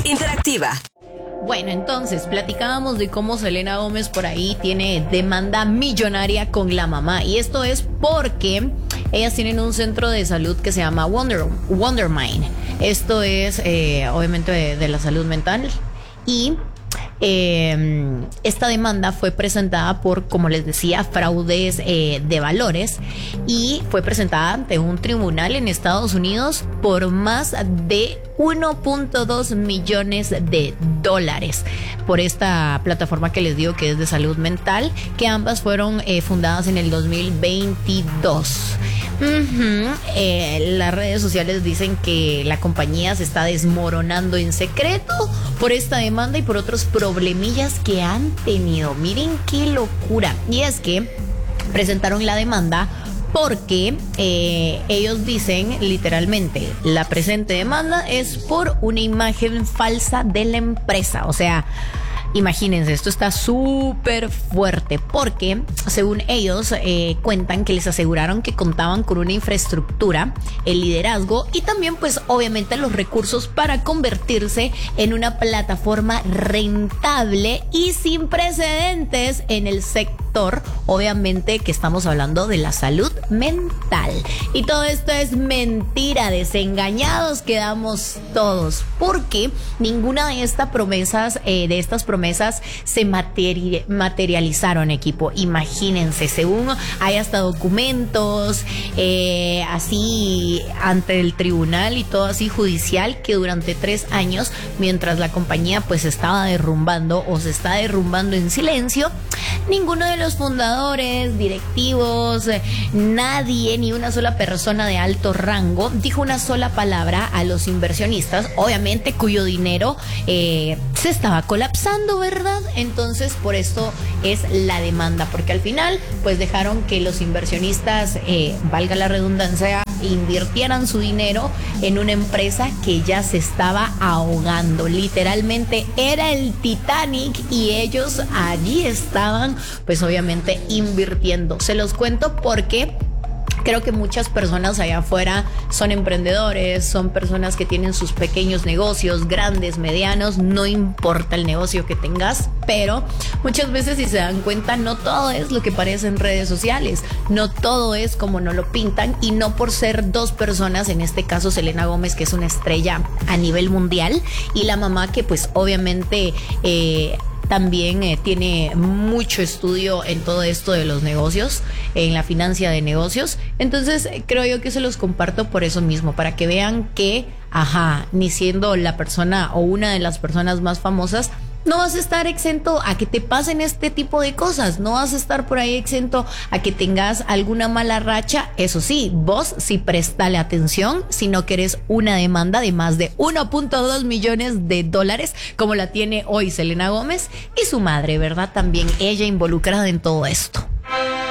interactiva. Bueno, entonces platicábamos de cómo Selena Gómez por ahí tiene demanda millonaria con la mamá. Y esto es porque ellas tienen un centro de salud que se llama Wondermind. Esto es obviamente de la salud mental. Y esta demanda fue presentada por, como les decía, fraudes de valores, y fue presentada ante un tribunal en Estados Unidos por más de 1.2 millones de dólares por esta plataforma que les digo que es de salud mental, que ambas fueron fundadas en el 2022. Las redes sociales dicen que la compañía se está desmoronando en secreto por esta demanda y por otros problemillas que han tenido. Miren qué locura. Y es que presentaron la demanda porque ellos dicen literalmente, la presente demanda es por una imagen falsa de la empresa. O sea, imagínense, esto está súper fuerte porque, según ellos, cuentan que les aseguraron que contaban con una infraestructura, el liderazgo y también, pues, obviamente los recursos para convertirse en una plataforma rentable y sin precedentes en el sector, obviamente que estamos hablando de la salud mental. Y todo esto es mentira, desengañados quedamos todos, porque ninguna de estas promesas, se materializaron, equipo. Imagínense, según hay hasta documentos así ante el tribunal y todo así judicial, que durante 3 años, mientras la compañía pues estaba derrumbando o se está derrumbando en silencio, ninguno de los fundadores, directivos, nadie, ni una sola persona de alto rango dijo una sola palabra a los inversionistas, obviamente cuyo dinero se estaba colapsando, ¿verdad? Entonces, por esto es la demanda, porque al final pues dejaron que los inversionistas, valga la redundancia, invirtieran su dinero en una empresa que ya se estaba ahogando. Literalmente era el Titanic y ellos allí estaban pues obviamente invirtiendo. Se los cuento porque creo que muchas personas allá afuera son emprendedores, son personas que tienen sus pequeños negocios, grandes, medianos, no importa el negocio que tengas, pero muchas veces, si se dan cuenta, no todo es lo que parece en redes sociales, no todo es como nos lo pintan, y no por ser 2 personas, en este caso Selena Gómez, que es una estrella a nivel mundial, y la mamá que pues obviamente también tiene mucho estudio en todo esto de los negocios, en la financia de negocios. Entonces creo yo que se los comparto por eso mismo, para que vean que, ni siendo la persona o una de las personas más famosas, no vas a estar exento a que te pasen este tipo de cosas, no vas a estar por ahí exento a que tengas alguna mala racha. Eso sí, vos sí prestale atención si no querés una demanda de más de 1.2 millones de dólares como la tiene hoy Selena Gómez y su madre, ¿verdad? También ella involucrada en todo esto.